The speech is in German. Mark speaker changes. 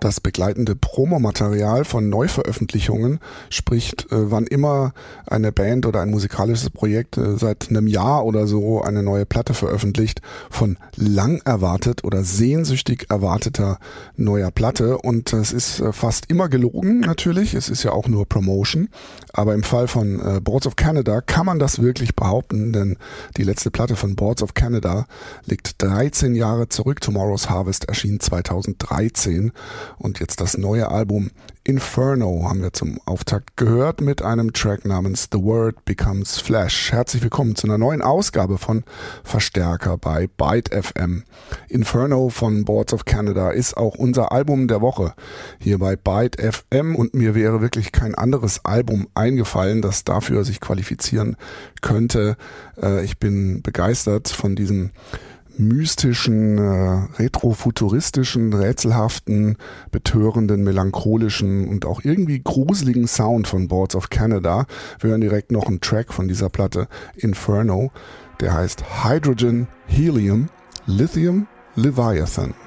Speaker 1: Das begleitende Promomaterial von Neuveröffentlichungen spricht, wann immer eine Band oder ein musikalisches Projekt seit einem Jahr oder so eine neue Platte veröffentlicht, von lang erwartet oder sehnsüchtig erwarteter neuer Platte. Und es ist fast immer gelogen natürlich, es ist ja auch nur Promotion. Aber im Fall von Boards of Canada kann man das wirklich behaupten, denn die letzte Platte von Boards of Canada liegt 13 Jahre zurück. Tomorrow's Harvest erschien 2013. Und jetzt das neue Album Inferno haben wir zum Auftakt gehört mit einem Track namens The Word Becomes Flesh. Herzlich willkommen zu einer neuen Ausgabe von Verstärker bei Byte FM. Inferno von Boards of Canada ist auch unser Album der Woche hier bei Byte FM und mir wäre wirklich kein anderes Album eingefallen, das dafür sich qualifizieren könnte. Ich bin begeistert von diesem mystischen, retrofuturistischen, rätselhaften, betörenden, melancholischen und auch irgendwie gruseligen Sound von Boards of Canada. Wir hören direkt noch einen Track von dieser Platte, Inferno, der heißt Hydrogen, Helium, Lithium, Leviathan.